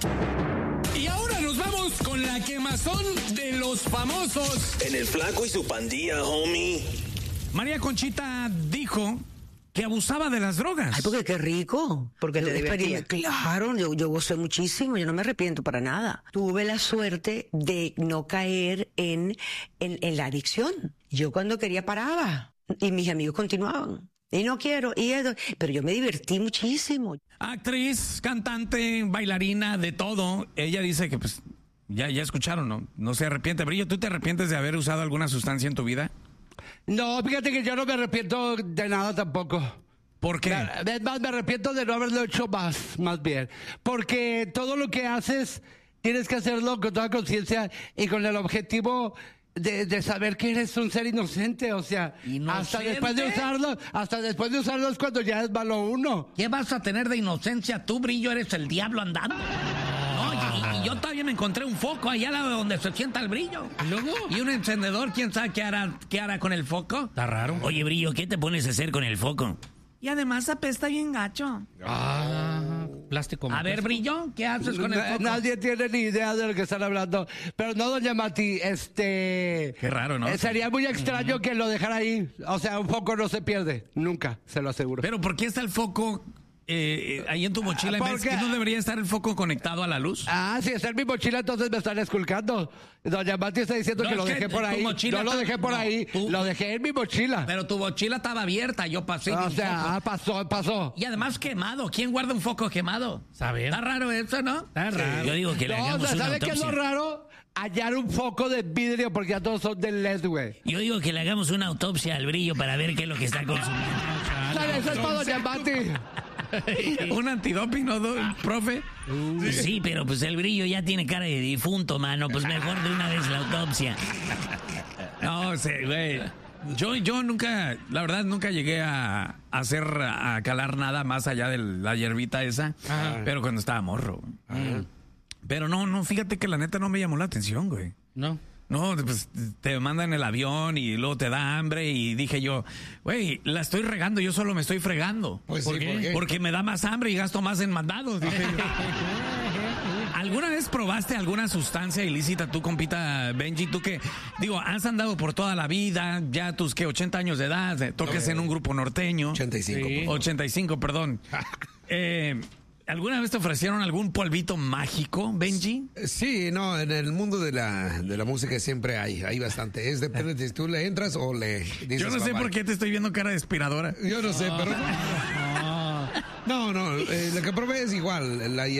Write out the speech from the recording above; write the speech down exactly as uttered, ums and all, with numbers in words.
Y ahora nos vamos con la quemazón de los famosos. En el Flaco y su pandilla, homie. María Conchita dijo que abusaba de las drogas. Ay, porque qué rico. Porque te divertía. Claro, yo, yo gocé muchísimo, yo no me arrepiento para nada. Tuve la suerte de no caer en, en, en la adicción. Yo cuando quería paraba y mis amigos continuaban. Y no quiero, y eso, pero yo me divertí muchísimo. Actriz, cantante, bailarina, de todo. Ella dice que pues ya, ya escucharon, ¿no? No se arrepiente. Brillo, ¿tú te arrepientes de haber usado alguna sustancia en tu vida? No, fíjate que yo no me arrepiento de nada tampoco. ¿Por qué? Es más, me arrepiento de no haberlo hecho más, más bien. Porque todo lo que haces, tienes que hacerlo con toda conciencia y con el objetivo de, de saber que eres un ser inocente. O sea, ¿Inocente? hasta después de usarlo, hasta después de usarlo es cuando ya es malo uno. ¿Qué vas a tener de inocencia? Tú, Brillo, eres el diablo andando. No, y, y yo todavía me encontré un foco allá al lado de donde se sienta el Brillo. ¿Luego? Y un encendedor, ¿quién sabe qué hará, qué hará con el foco? Está raro. Oye, Brillo, ¿qué te pones a hacer con el foco? Y además apesta bien gacho. Ah, plástico. A ver, Brillo, ¿qué haces con el foco? Nadie tiene ni idea de lo que están hablando. Pero no, doña Mati, este... Qué raro, ¿no? Eh, sería muy extraño que lo dejara ahí. O sea, un foco no se pierde. Nunca, se lo aseguro. Pero ¿por qué está el foco eh, eh, ahí en tu mochila? ¿Por ¿En vez qué? que no debería estar el foco conectado a la luz? Ah, si está en mi mochila, entonces me están esculcando. Doña Mati está diciendo No, que es lo que dejé por tu ahí. mochila No lo está- dejé por no, ahí. tú- Lo dejé en mi mochila. Pero tu mochila estaba abierta, yo pasé. y vi O un sea, foco. ah, pasó, pasó. Y además quemado. ¿Quién guarda un foco quemado? ¿Sabe? Está raro eso, ¿no? Está raro. Yo digo que le No, o hagamos sea, una ¿sabe qué es lo autopsia. raro? Hallar un foco de vidrio porque ya todos son de L E D, güey. Yo digo que le hagamos una autopsia al Brillo para ver qué es lo que está consumiendo. Dale, eso es para doña Mati. ¿Un antidoping, no, do- profe? Sí, pero pues el Brillo ya tiene cara de difunto, mano. Pues mejor de una vez la autopsia. No, sí, güey. Yo, yo nunca, la verdad, nunca llegué a, a hacer, a calar nada más allá de la hierbita esa. Ajá. Pero cuando estaba morro. Pero no, no, fíjate que la neta no me llamó la atención, güey. No. No, pues te mandan el avión y luego te da hambre y dije yo, güey, la estoy regando, yo solo me estoy fregando. Pues ¿Por sí, qué? ¿por qué? Porque me da más hambre y gasto más en mandados, dije yo. ¿Alguna vez probaste alguna sustancia ilícita tú, compita Benji? Tú que, digo, has andado por toda la vida, ya tus, ¿qué? ochenta años de edad, eh, toques en un grupo norteño. ochenta y cinco. Sí. ochenta y cinco, perdón. Eh, ¿Alguna vez te ofrecieron algún polvito mágico, Benji? Sí, no, en el mundo de la, de la música siempre hay, hay bastante. Es depende de si tú le entras o le dices. Yo no sé bye, por bye. qué te estoy viendo cara de aspiradora. Yo no sé, pero... No, no, eh, lo que probé es igual. La